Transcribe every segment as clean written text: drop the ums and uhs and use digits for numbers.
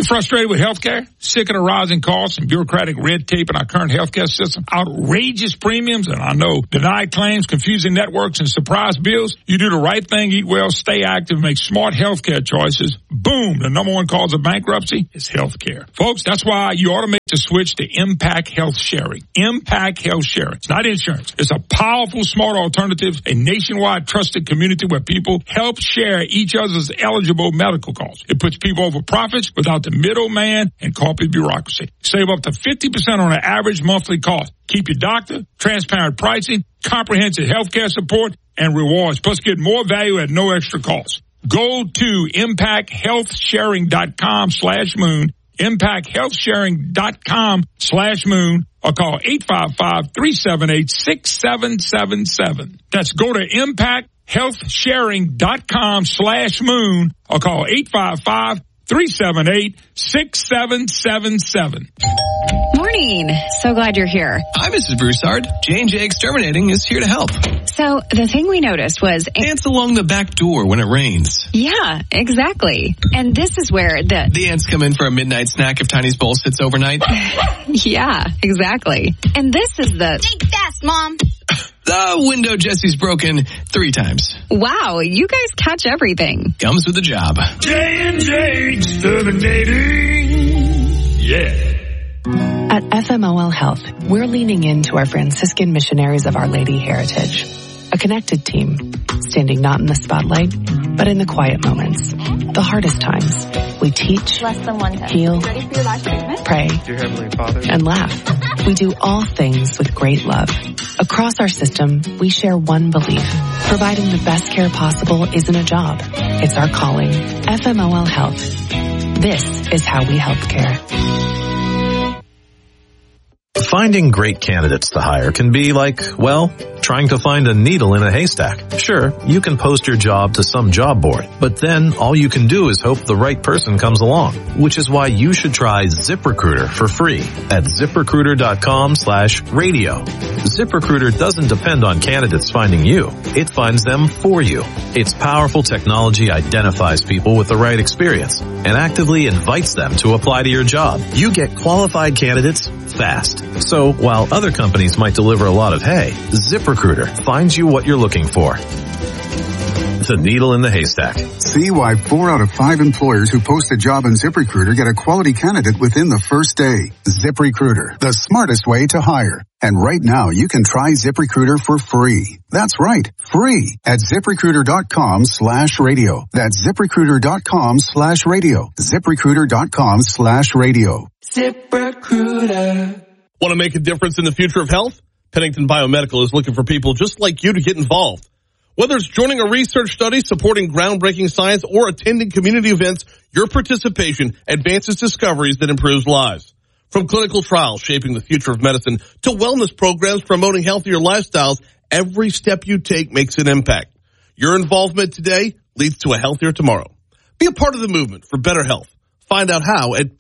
frustrated with healthcare? Sick of the rising costs and bureaucratic red tape in our current healthcare system? Outrageous premiums, and I know denied claims, confusing networks, and surprise bills? You do the right thing, eat well, stay active, make smart healthcare choices. Boom, the number one cause of bankruptcy is healthcare. Folks, that's why you ought to make the switch to Impact Health Sharing. Impact Health Sharing. It's not insurance. It's a powerful, smart alternative, a nationwide trusted community where people help share each other's eligible medical costs. It puts people over profits without the middleman and corporate bureaucracy. Save up to 50% on an average monthly cost. Keep your doctor, transparent pricing, comprehensive healthcare support, and rewards. Plus, get more value at no extra cost. Go to impacthealthsharing.com/moon, impacthealthsharing.com/moon, or call 855-378-6777. That's go to impacthealthsharing.com/moon, or call 855-378-6777. Morning. So glad you're here. Hi, Mrs. Broussard. J&J Exterminating is here to help. So the thing we noticed was ants along the back door when it rains. Yeah, exactly. And this is where the ants come in for a midnight snack if Tiny's bowl sits overnight. Yeah, exactly. And this is the think fast, Mom. The window Jesse's broken 3 times. Wow, you guys catch everything. Comes with the job. J&J Exterminating. Yeah. At FMOL Health, we're leaning into our Franciscan missionaries of Our Lady heritage. A connected team, standing not in the spotlight, but in the quiet moments, the hardest times. We teach, heal, pray, and laugh. We do all things with great love. Across our system, we share one belief. Providing the best care possible isn't a job. It's our calling. FMOL Health. This is how we help care. Finding great candidates to hire can be like, well, trying to find a needle in a haystack. Sure, you can post your job to some job board, but then all you can do is hope the right person comes along, which is why you should try ZipRecruiter for free at ZipRecruiter.com/radio. ZipRecruiter doesn't depend on candidates finding you. It finds them for you. Its powerful technology identifies people with the right experience and actively invites them to apply to your job. You get qualified candidates fast. So while other companies might deliver a lot of hay, ZipRecruiter finds you what you're looking for. The needle in the haystack. See why 4 out of 5 employers who post a job on ZipRecruiter get a quality candidate within the first day. ZipRecruiter, the smartest way to hire. And right now, you can try ZipRecruiter for free. That's right, free at ZipRecruiter.com/radio. That's ZipRecruiter.com/radio. ZipRecruiter.com/radio. ZipRecruiter. Want to make a difference in the future of health? Pennington Biomedical is looking for people just like you to get involved. Whether it's joining a research study, supporting groundbreaking science, or attending community events, your participation advances discoveries that improves lives. From clinical trials shaping the future of medicine to wellness programs promoting healthier lifestyles, every step you take makes an impact. Your involvement today leads to a healthier tomorrow. Be a part of the movement for better health. Find out how at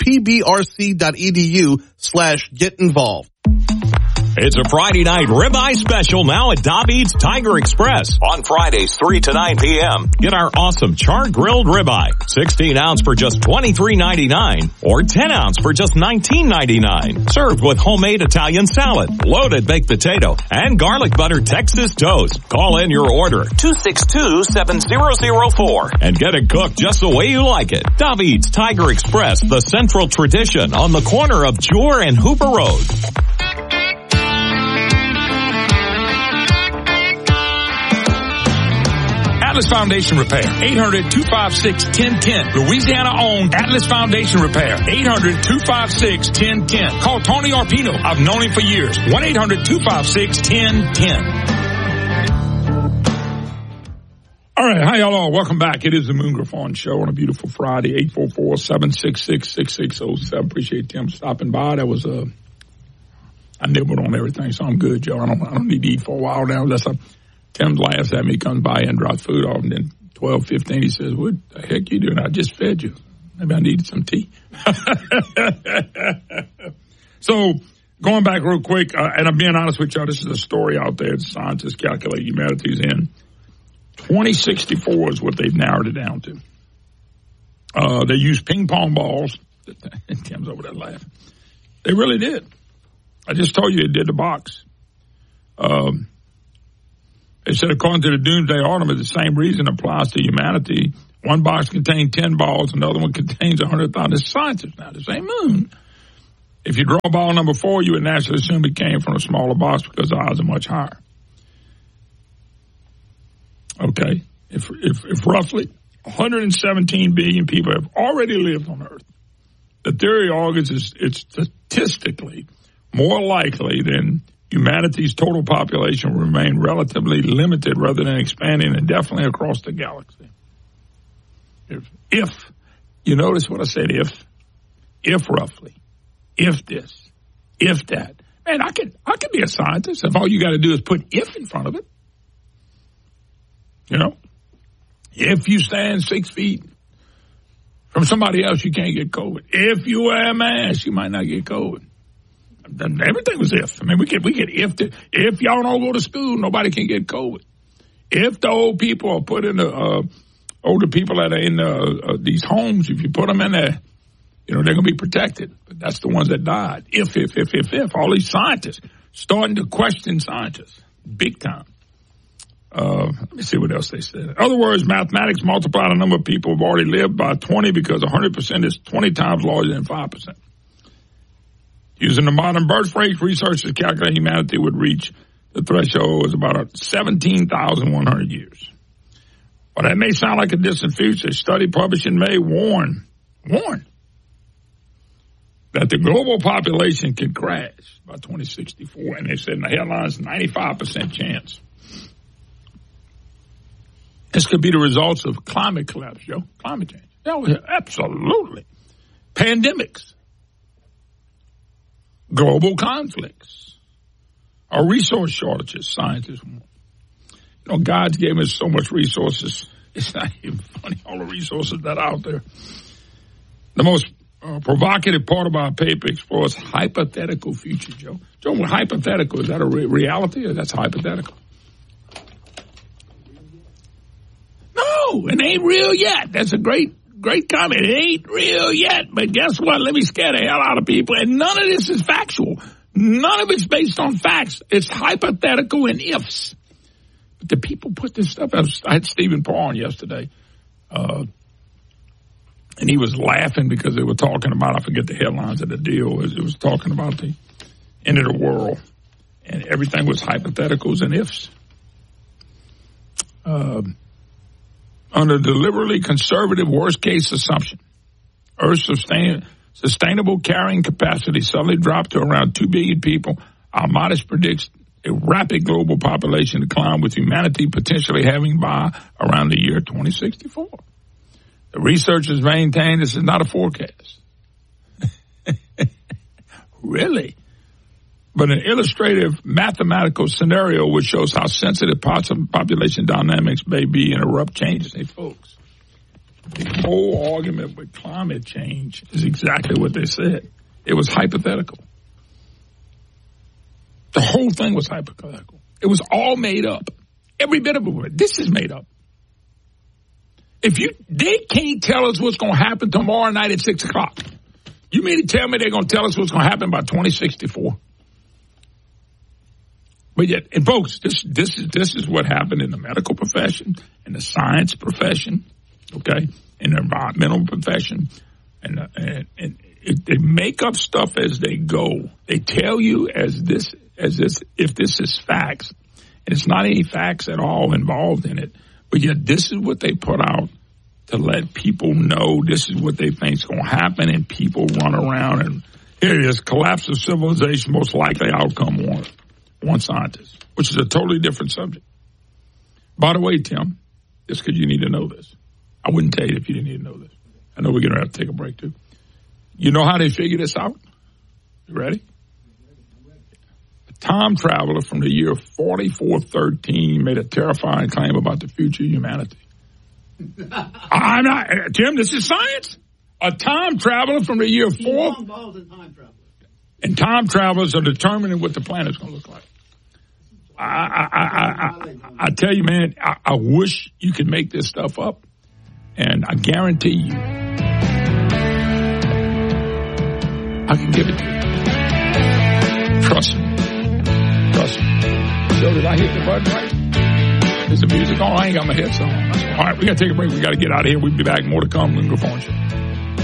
pbrc.edu/get-involved. It's a Friday night ribeye special now at David's Tiger Express. On Fridays, 3 to 9 p.m. Get our awesome char-grilled ribeye. 16 ounce for just $23.99 or 10 ounce for just $19.99. Served with homemade Italian salad, loaded baked potato, and garlic butter Texas toast. Call in your order, 262-7004, and get it cooked just the way you like it. David's Tiger Express, the central tradition on the corner of Jewar and Hooper Road. Atlas Foundation Repair, 800-256-1010. Louisiana-owned Atlas Foundation Repair, 800-256-1010. Call Tony Arpino. I've known him for years. 1-800-256-1010. All right, hi, y'all. Welcome back. It is the Moon Griffon Show on a beautiful Friday, 844-766-6607. Appreciate Tim stopping by. That was I nibbled on everything, so I'm good, Joe. I don't need to eat for a while now. Tim laughs at me, comes by and drops food off, and then 12:15 he says, "What the heck you doing? I just fed you. Maybe I needed some tea." So going back real quick, and I'm being honest with y'all, this is a story out there. The scientists calculate humanity's in 2064 is what they've narrowed it down to. They use ping pong balls Tim's over there laughing. They really did. I just told you it did the box. They said according to the Doomsday Autumn, the same reason applies to humanity. One box contains 10 balls, another one contains 100,000. It's scientists now. The same moon. If you draw ball number 4, you would naturally assume it came from a smaller box because the odds are much higher. Okay. If roughly 117 billion people have already lived on Earth, the theory argues it's statistically more likely than humanity's total population will remain relatively limited rather than expanding indefinitely across the galaxy. If you notice what I said, if roughly, if this, if that. Man, I could be a scientist if all you got to do is put if in front of it. You know, if you stand 6 feet from somebody else, you can't get COVID. If you wear a mask, you might not get COVID. Everything was if. I mean, we get if y'all don't go to school, nobody can get COVID. If the old people are put in the older people that are in these homes, if you put them in there, you know, they're going to be protected. But that's the ones that died. If. All these scientists starting to question scientists big time. Let me see what else they said. In other words, mathematics multiply the number of people who've already lived by 20 because 100% is 20 times larger than 5%. Using the modern birth rate, researchers calculate humanity would reach the threshold is about 17,100 years. Well, that may sound like a distant future. A study published in May warned that the global population could crash by 2064. And they said in the headlines, 95% chance. This could be the results of climate collapse, Joe. Climate change. Yeah, absolutely. Pandemics. Global conflicts. Or resource shortages, scientists want. You know, God's given us so much resources. It's not even funny, all the resources that are out there. The most provocative part of our paper explores hypothetical future, Joe. Joe, hypothetical, is that a reality or that's hypothetical? No, it ain't real yet. That's a great comment. It ain't real yet. But guess what? Let me scare the hell out of people. And none of this is factual. None of it's based on facts. It's hypothetical and ifs. But the people put this stuff out. I had Stephen Paul on yesterday. And he was laughing because they were talking about, I forget the headlines of the deal. It was talking about the end of the world. And everything was hypotheticals and ifs. Under deliberately conservative worst-case assumption, Earth's sustainable carrying capacity suddenly dropped to around 2 billion people. Our modest predicts a rapid global population decline, with humanity potentially having by around the year 2064. The researchers maintain this is not a forecast. Really? But an illustrative mathematical scenario which shows how sensitive parts of population dynamics may be in abrupt changes. Hey, folks, the whole argument with climate change is exactly what they said. It was hypothetical. The whole thing was hypothetical. It was all made up. Every bit of it. This is made up. They can't tell us what's going to happen tomorrow night at 6 o'clock. You mean to tell me they're going to tell us what's going to happen by 2064? But yet, and folks, this is what happened in the medical profession, in the science profession, okay, in the environmental profession, and they make up stuff as they go. They tell you if this is facts, and it's not any facts at all involved in it. But yet, this is what they put out to let people know this is what they think is going to happen, and people run around and here it is: collapse of civilization, most likely outcome one scientist, which is a totally different subject. By the way, Tim, just because you need to know this. I wouldn't tell you if you didn't need to know this. I know we're going to have to take a break, too. You know how they figure this out? You ready? A time traveler from the year 4413 made a terrifying claim about the future of humanity. I'm not, Tim, this is science. A time traveler from the year 4... And time travelers are determining what the planet's going to look like. I tell you, man, I wish you could make this stuff up. And I guarantee you, I can give it to you. Trust me. So did I hit the button right? Is the music on? I ain't got my headset on. All right, we got to take a break. We got to get out of here. We'll be back. More to come. Lingo Phone Show.